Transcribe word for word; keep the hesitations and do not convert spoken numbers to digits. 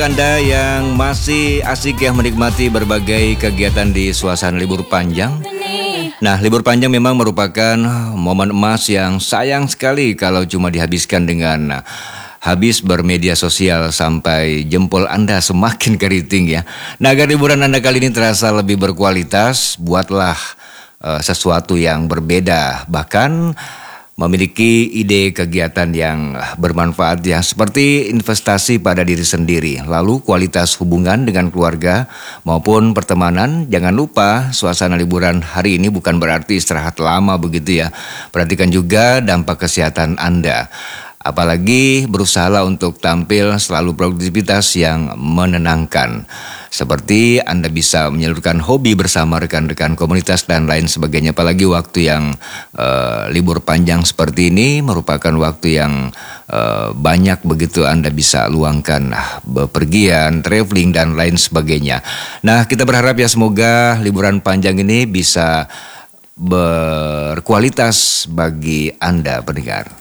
Anda yang masih asik ya menikmati berbagai kegiatan di suasana libur panjang. Nah, libur panjang memang merupakan momen emas yang sayang sekali kalau cuma dihabiskan dengan habis bermedia sosial sampai jempol Anda semakin keriting ya. Nah, agar liburan Anda kali ini terasa lebih berkualitas, buatlah uh, sesuatu yang berbeda. Bahkan memiliki ide kegiatan yang bermanfaat ya, seperti investasi pada diri sendiri, lalu kualitas hubungan dengan keluarga maupun pertemanan. Jangan lupa suasana liburan hari ini bukan berarti istirahat lama begitu ya. Perhatikan juga dampak kesehatan Anda. Apalagi berusaha untuk tampil selalu produktivitas yang menenangkan. Seperti Anda bisa menyalurkan hobi bersama rekan-rekan komunitas dan lain sebagainya. Apalagi waktu yang uh, libur panjang seperti ini merupakan waktu yang uh, banyak begitu Anda bisa luangkan uh, bepergian, traveling dan lain sebagainya. Nah, kita berharap ya semoga liburan panjang ini bisa berkualitas bagi Anda pendengar.